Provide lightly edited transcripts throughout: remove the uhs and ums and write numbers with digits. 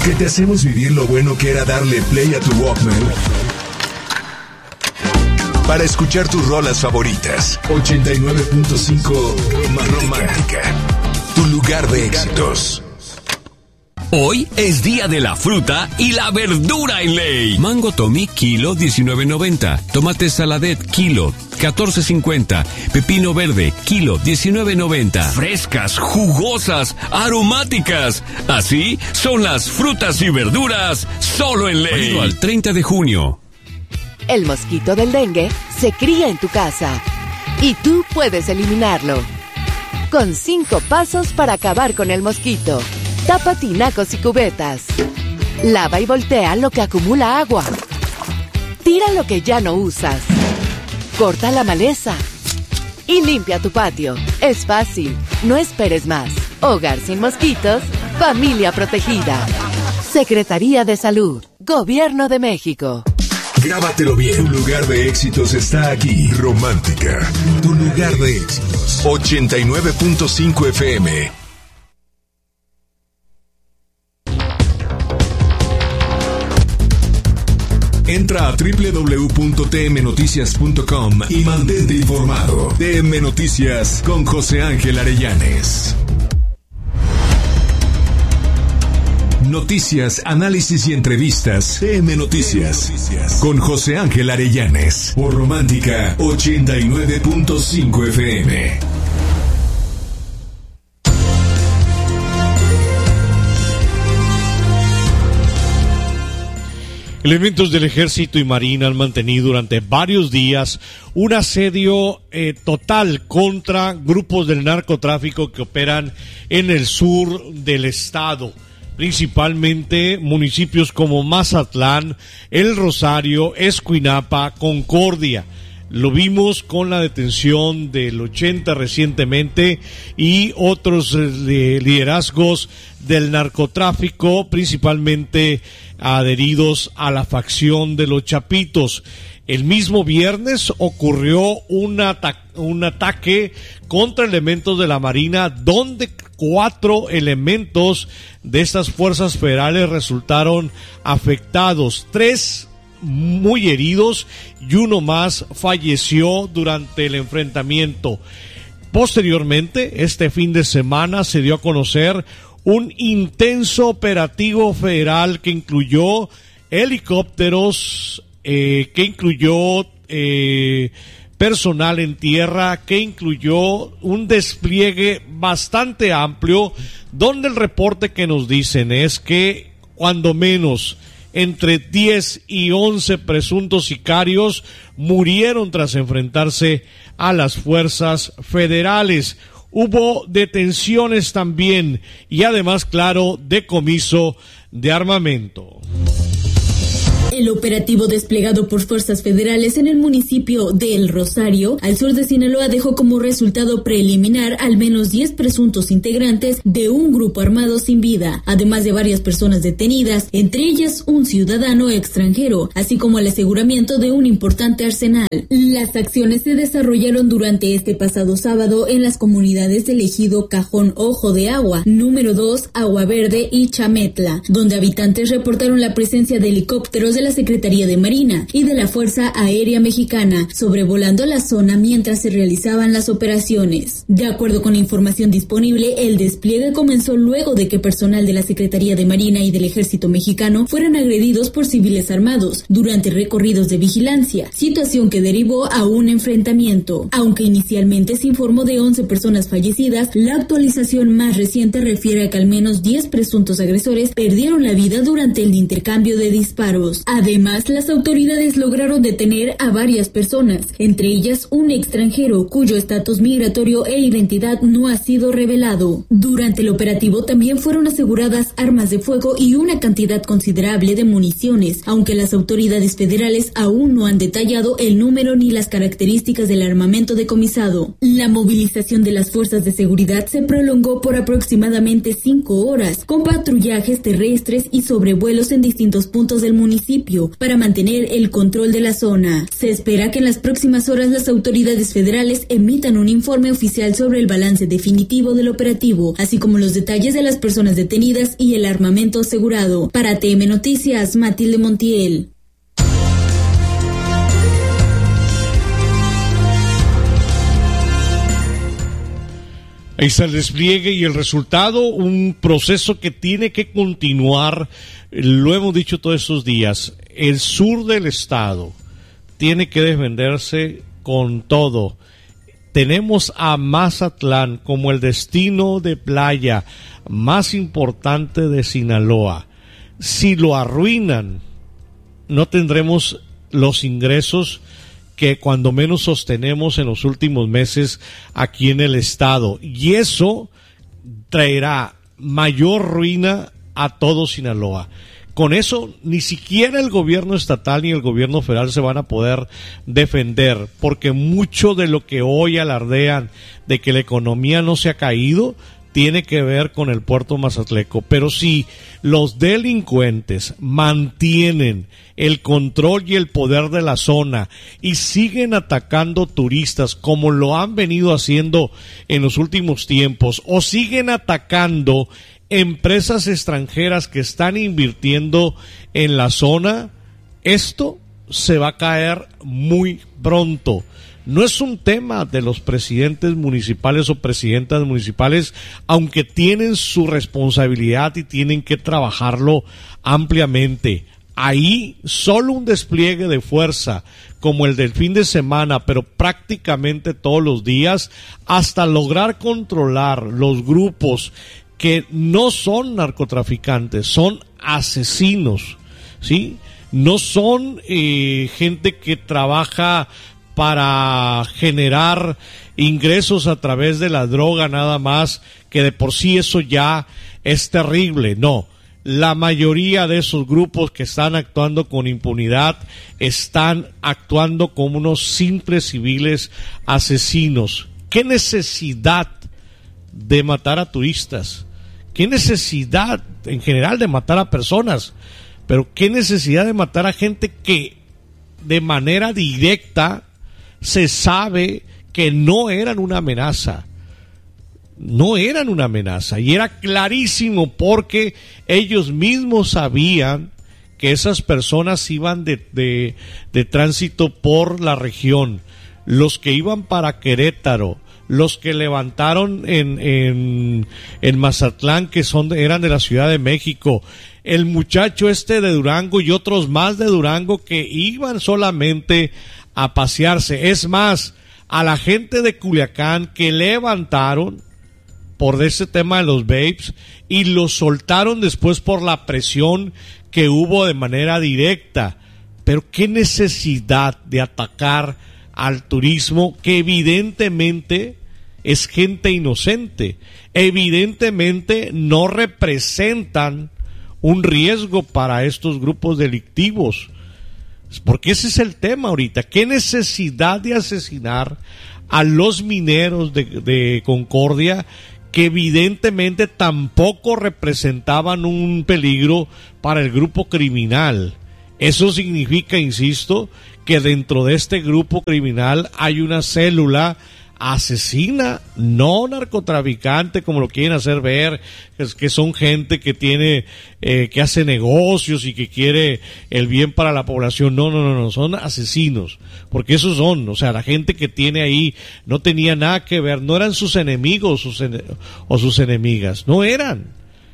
que te hacemos vivir lo bueno que era darle play a tu Walkman para escuchar tus rolas favoritas. 89.5 Romántica, tu lugar de éxitos. Hoy es día de la fruta y la verdura en Ley. Mango Tommy, kilo, $19.90. Tomate Saladet, kilo, $14.50. Pepino verde, kilo, $19.90. Frescas, jugosas, aromáticas. Así son las frutas y verduras solo en Ley. Válido al 30 de junio. El mosquito del dengue se cría en tu casa y tú puedes eliminarlo. Con 5 pasos para acabar con el mosquito. Tapa tinacos y cubetas. Lava y voltea lo que acumula agua. Tira lo que ya no usas. Corta la maleza. Y limpia tu patio. Es fácil. No esperes más. Hogar sin mosquitos. Familia protegida. Secretaría de Salud. Gobierno de México. Grábatelo bien. Tu lugar de éxitos está aquí. Romántica. Tu lugar de éxitos. 89.5 FM. Entra a www.tmnoticias.com y mantente informado. TM Noticias con José Ángel Arellanes. Noticias, análisis y entrevistas. TM Noticias con José Ángel Arellanes por Romántica 89.5 FM. Elementos del Ejército y Marina han mantenido durante varios días un asedio total contra grupos del narcotráfico que operan en el sur del estado, principalmente municipios como Mazatlán, El Rosario, Escuinapa, Concordia. Lo vimos con la detención del 80 recientemente y otros liderazgos del narcotráfico, principalmente adheridos a la facción de los Chapitos. El mismo viernes ocurrió un ataque contra elementos de la Marina, donde 4 elementos de estas fuerzas federales resultaron afectados, 3 muy heridos y 1 más falleció durante el enfrentamiento. Posteriormente, este fin de semana se dio a conocer un intenso operativo federal que incluyó helicópteros, que incluyó personal en tierra, que incluyó un despliegue bastante amplio, donde el reporte que nos dicen es que cuando menos entre 10 y 11 presuntos sicarios murieron tras enfrentarse a las fuerzas federales. Hubo detenciones también y además, claro, decomiso de armamento. El operativo desplegado por fuerzas federales en el municipio de El Rosario, al sur de Sinaloa, dejó como resultado preliminar al menos 10 presuntos integrantes de un grupo armado sin vida, además de varias personas detenidas, entre ellas un ciudadano extranjero, así como el aseguramiento de un importante arsenal. Las acciones se desarrollaron durante este pasado sábado en las comunidades del ejido Cajón Ojo de Agua, número 2, Agua Verde y Chametla, donde habitantes reportaron la presencia de helicópteros de la Secretaría de Marina y de la Fuerza Aérea Mexicana sobrevolando la zona mientras se realizaban las operaciones. De acuerdo con la información disponible, el despliegue comenzó luego de que personal de la Secretaría de Marina y del Ejército Mexicano fueran agredidos por civiles armados durante recorridos de vigilancia, situación que derivó a un enfrentamiento. Aunque inicialmente se informó de 11 personas fallecidas, la actualización más reciente refiere a que al menos 10 presuntos agresores perdieron la vida durante el intercambio de disparos. Además, las autoridades lograron detener a varias personas, entre ellas un extranjero cuyo estatus migratorio e identidad no ha sido revelado. Durante el operativo también fueron aseguradas armas de fuego y una cantidad considerable de municiones, aunque las autoridades federales aún no han detallado el número ni las características del armamento decomisado. La movilización de las fuerzas de seguridad se prolongó por aproximadamente 5 horas, con patrullajes terrestres y sobrevuelos en distintos puntos del municipio, municipio para mantener el control de la zona. Se espera que en las próximas horas las autoridades federales emitan un informe oficial sobre el balance definitivo del operativo, así como los detalles de las personas detenidas y el armamento asegurado. Para TM Noticias, Matilde Montiel. Ahí está el despliegue y el resultado, un proceso que tiene que continuar, lo hemos dicho todos estos días, el sur del estado tiene que defenderse con todo. Tenemos a Mazatlán como el destino de playa más importante de Sinaloa. Si lo arruinan, no tendremos los ingresos que cuando menos sostenemos en los últimos meses aquí en el estado, y eso traerá mayor ruina a todo Sinaloa. Con eso ni siquiera el gobierno estatal ni el gobierno federal se van a poder defender, porque mucho de lo que hoy alardean de que la economía no se ha caído tiene que ver con el puerto mazatleco. Pero si los delincuentes mantienen el control y el poder de la zona y siguen atacando turistas como lo han venido haciendo en los últimos tiempos, o siguen atacando empresas extranjeras que están invirtiendo en la zona, esto se va a caer muy pronto. No es un tema de los presidentes municipales o presidentas municipales, aunque tienen su responsabilidad y tienen que trabajarlo ampliamente. Ahí solo un despliegue de fuerza como el del fin de semana, pero prácticamente todos los días, hasta lograr controlar los grupos que no son narcotraficantes, son asesinos, ¿sí? No son gente que trabaja para generar ingresos a través de la droga nada más, que de por sí eso ya es terrible. No, la mayoría de esos grupos que están actuando con impunidad están actuando como unos simples civiles asesinos. ¿Qué necesidad de matar a turistas? ¿Qué necesidad en general de matar a personas? Pero ¿qué necesidad de matar a gente que de manera directa se sabe que no eran una amenaza? No eran una amenaza, y era clarísimo porque ellos mismos sabían que esas personas iban de tránsito por la región, los que iban para Querétaro, los que levantaron en Mazatlán, que eran de la Ciudad de México, el muchacho de Durango y otros más de Durango que iban solamente a pasearse. Es más, a la gente de Culiacán que levantaron por ese tema de los vapes y los soltaron después por la presión que hubo de manera directa. Pero qué necesidad de atacar al turismo, que evidentemente es gente inocente, evidentemente no representan un riesgo para estos grupos delictivos, porque ese es el tema ahorita. ¿Qué necesidad de asesinar a los mineros de Concordia, que evidentemente tampoco representaban un peligro para el grupo criminal? Eso significa, insisto, que dentro de este grupo criminal hay una célula asesina, no narcotraficante como lo quieren hacer ver, que son gente que tiene, que hace negocios y que quiere el bien para la población. No, son asesinos, porque esos son, o sea, la gente que tiene ahí no tenía nada que ver, no eran sus enemigos o sus enemigas, no eran.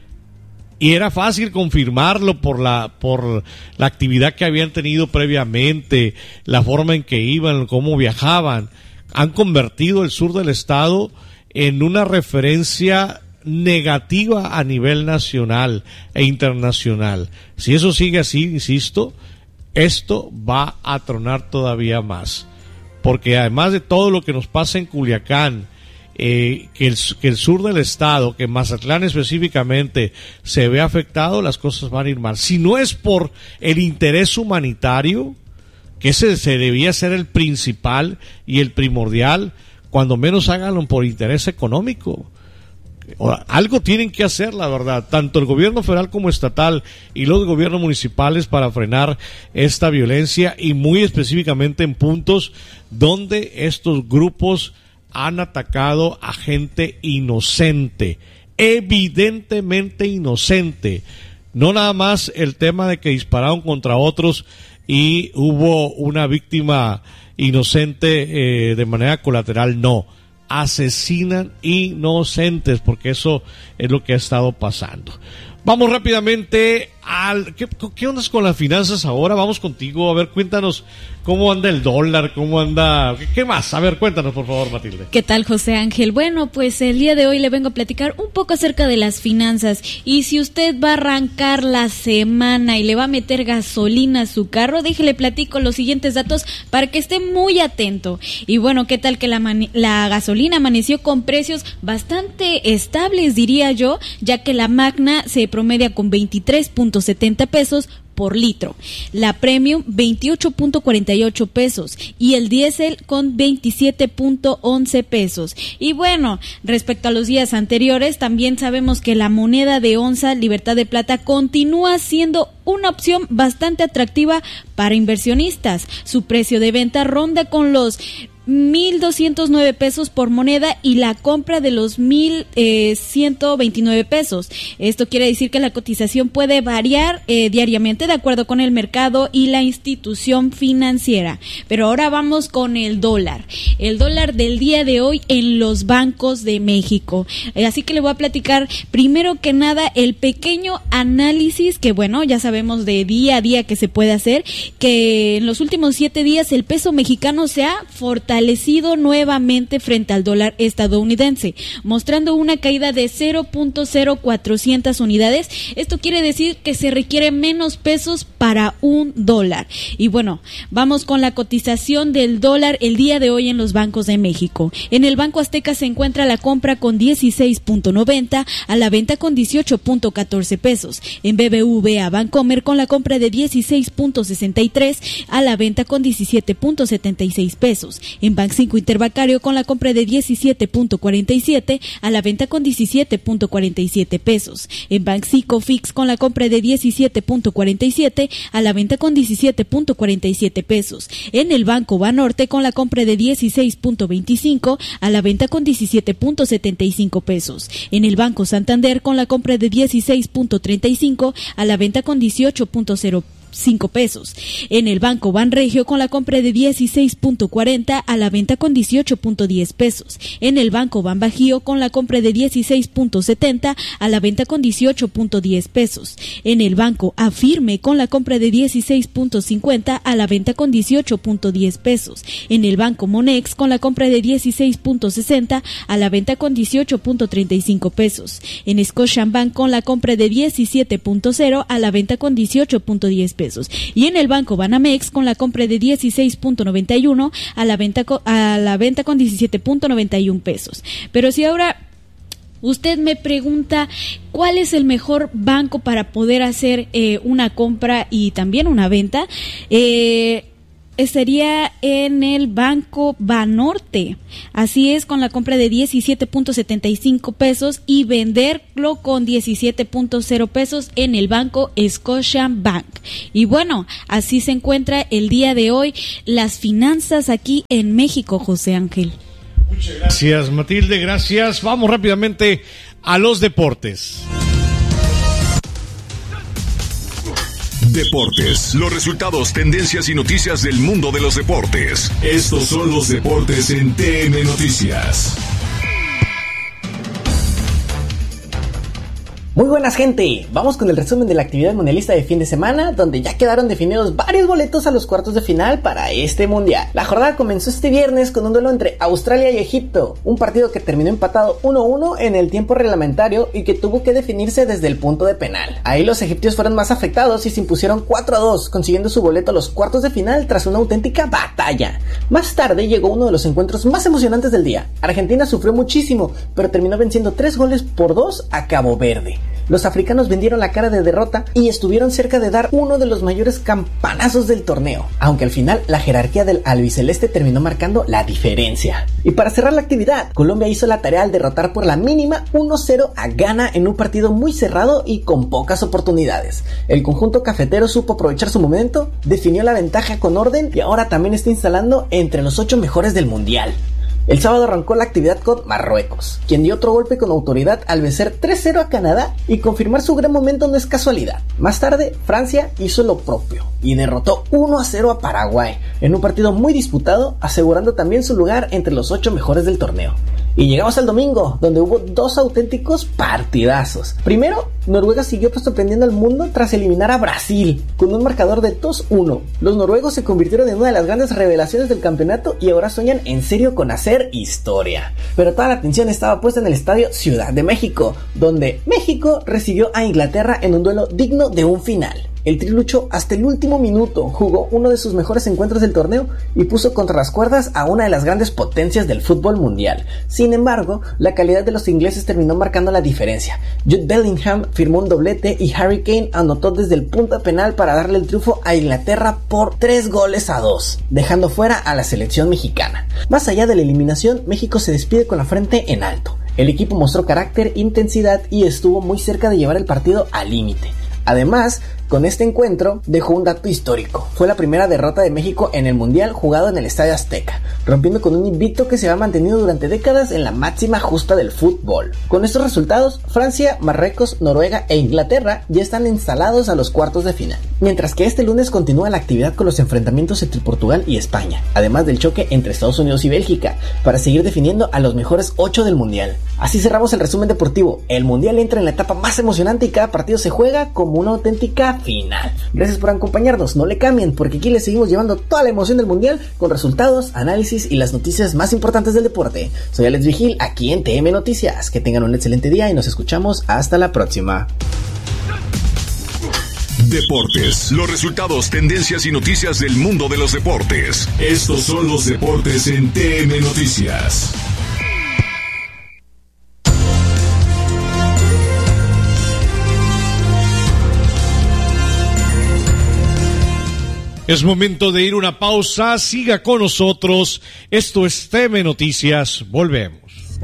Y era fácil confirmarlo por la actividad que habían tenido previamente, la forma en que iban, cómo viajaban. Han convertido el sur del estado en una referencia negativa a nivel nacional e internacional. Si eso sigue así, insisto, esto va a tronar todavía más. Porque además de todo lo que nos pasa en Culiacán, que el sur del estado, que Mazatlán específicamente se ve afectado, las cosas van a ir mal. Si no es por el interés humanitario, que ese se debía ser el principal y el primordial, cuando menos háganlo por interés económico, algo tienen que hacer, la verdad, tanto el gobierno federal como estatal y los gobiernos municipales para frenar esta violencia, y muy específicamente en puntos donde estos grupos han atacado a gente inocente, evidentemente inocente. No nada más el tema de que dispararon contra otros y hubo una víctima inocente de manera colateral, no. Asesinan inocentes, porque eso es lo que ha estado pasando. Vamos rápidamente al... ¿Qué onda con las finanzas ahora? Vamos contigo, a ver, cuéntanos cómo anda el dólar, cómo anda... ¿Qué más? A ver, cuéntanos, por favor, Matilde. ¿Qué tal, José Ángel? Bueno, pues el día de hoy le vengo a platicar un poco acerca de las finanzas. Y si usted va a arrancar la semana y le va a meter gasolina a su carro, déjele platico los siguientes datos para que esté muy atento. Y bueno, ¿qué tal que la gasolina amaneció con precios bastante estables, diría yo, ya que la Magna se promedia con 23.70 pesos por litro, la Premium 28.48 pesos y el diésel con 27.11 pesos. Y bueno, respecto a los días anteriores, también sabemos que la moneda de onza Libertad de Plata continúa siendo una opción bastante atractiva para inversionistas. Su precio de venta ronda con los 1,209 pesos por moneda y la compra de los 1,129 pesos. Esto quiere decir que la cotización puede variar diariamente de acuerdo con el mercado y la institución financiera. Pero ahora vamos con el dólar. El dólar del día de hoy en los bancos de México. Así que le voy a platicar primero que nada el pequeño análisis que, bueno, ya sabemos de día a día que se puede hacer, que en los últimos 7 días el peso mexicano se ha fortalecido nuevamente frente al dólar estadounidense, mostrando una caída de 0.0400 unidades. Esto quiere decir que se requiere menos pesos para un dólar. Y bueno, vamos con la cotización del dólar el día de hoy en los bancos de México. En el Banco Azteca se encuentra la compra con 16.90, a la venta con 18.14 pesos. En BBVA Bancomer con la compra de 16.63, a la venta con 17.76 pesos. En Banxico Interbancario con la compra de 17.47, a la venta con 17.47 pesos. En Banxico Fix con la compra de 17.47, a la venta con 17.47 pesos. En el Banco Banorte con la compra de 16.25, a la venta con 17.75 pesos. En el Banco Santander con la compra de 16.35, a la venta con 18.05 pesos. En el Banco Banregio con la compra de 16.40, a la venta con 18.10 pesos. En el Banco Banbajío con la compra de 16.70, a la venta con 18.10 pesos. En el Banco Afirme con la compra de 16.50, a la venta con 18.10 pesos. En el Banco Monex con la compra de 16.60, a la venta con 18.35 pesos. En Scotiabank con la compra de 17.0, a la venta con 18.10 pesos. Y en el Banco Banamex con la compra de 16.91, a la venta con 17.91 pesos. Pero si ahora usted me pregunta cuál es el mejor banco para poder hacer una compra y también una venta, estaría en el Banco Banorte. Así es, con la compra de 17.75 pesos y venderlo con 17.0 pesos en el Banco Scotiabank. Y bueno, así se encuentra el día de hoy las finanzas aquí en México, José Ángel. Muchas gracias, Matilde, gracias. Vamos rápidamente a los deportes. Deportes, los resultados, tendencias y noticias del mundo de los deportes. Estos son los deportes en TN Noticias. Muy buenas, gente, vamos con el resumen de la actividad mundialista de fin de semana, donde ya quedaron definidos varios boletos a los cuartos de final para este mundial. La jornada comenzó este viernes con un duelo entre Australia y Egipto, un partido que terminó empatado 1-1 en el tiempo reglamentario y que tuvo que definirse desde el punto de penal. Ahí los egipcios fueron más afectados y se impusieron 4-2, consiguiendo su boleto a los cuartos de final tras una auténtica batalla. Más tarde llegó uno de los encuentros más emocionantes del día. Argentina sufrió muchísimo, pero terminó venciendo 3-2 a Cabo Verde. Los africanos vendieron la cara de derrota y estuvieron cerca de dar uno de los mayores campanazos del torneo, aunque al final la jerarquía del albiceleste terminó marcando la diferencia. Y para cerrar la actividad, Colombia hizo la tarea al derrotar por la mínima 1-0 a Ghana en un partido muy cerrado y con pocas oportunidades. El conjunto cafetero supo aprovechar su momento, definió la ventaja con orden y ahora también está instalando entre los 8 mejores del mundial. El sábado arrancó la actividad con Marruecos, quien dio otro golpe con autoridad al vencer 3-0 a Canadá y confirmar su gran momento no es casualidad. Más tarde, Francia hizo lo propio y derrotó 1-0 a Paraguay en un partido muy disputado, asegurando también su lugar entre los 8 mejores del torneo. Y llegamos al domingo, donde hubo 2 auténticos partidazos. Primero, Noruega siguió sorprendiendo al mundo tras eliminar a Brasil con un marcador de 2-1. Los noruegos se convirtieron en una de las grandes revelaciones del campeonato y ahora sueñan en serio con hacer historia. Pero toda la atención estaba puesta en el estadio Ciudad de México, donde México recibió a Inglaterra en un duelo digno de un final. El Tri luchó hasta el último minuto, jugó uno de sus mejores encuentros del torneo y puso contra las cuerdas a una de las grandes potencias del fútbol mundial. Sin embargo, la calidad de los ingleses terminó marcando la diferencia. Jude Bellingham firmó un doblete y Harry Kane anotó desde el punto penal para darle el triunfo a Inglaterra por 3-2, dejando fuera a la selección mexicana. Más allá de la eliminación, México se despide con la frente en alto. El equipo mostró carácter, intensidad y estuvo muy cerca de llevar el partido al límite. Además, con este encuentro dejó un dato histórico. Fue la primera derrota de México en el Mundial jugado en el Estadio Azteca, rompiendo con un invicto que se ha mantenido durante décadas en la máxima justa del fútbol. Con estos resultados, Francia, Marruecos, Noruega e Inglaterra ya están instalados a los cuartos de final. Mientras que este lunes continúa la actividad con los enfrentamientos entre Portugal y España, además del choque entre Estados Unidos y Bélgica, para seguir definiendo a los mejores 8 del Mundial. Así cerramos el resumen deportivo. El Mundial entra en la etapa más emocionante y cada partido se juega como una auténtica final. Gracias por acompañarnos, no le cambien porque aquí les seguimos llevando toda la emoción del mundial con resultados, análisis y las noticias más importantes del deporte. Soy Alex Vigil, aquí en TM Noticias. Que tengan un excelente día y nos escuchamos hasta la próxima. Deportes, los resultados, tendencias y noticias del mundo de los deportes. Estos son los deportes en TM Noticias. Es momento de ir a una pausa, siga con nosotros, esto es TM Noticias, volvemos.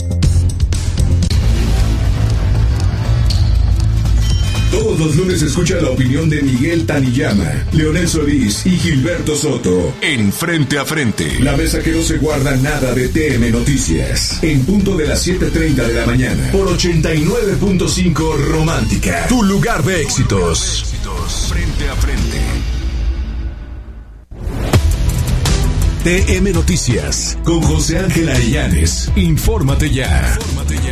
Todos los lunes escucha la opinión de Miguel Taniyama, Leonel Solís y Gilberto Soto en Frente a Frente. La mesa que no se guarda nada de TM Noticias. En punto de las 7:30 de la mañana. Por 89.5 Romántica. Tu lugar de éxitos. Frente a Frente. TM Noticias con José Ángel Arellanes. Infórmate ya.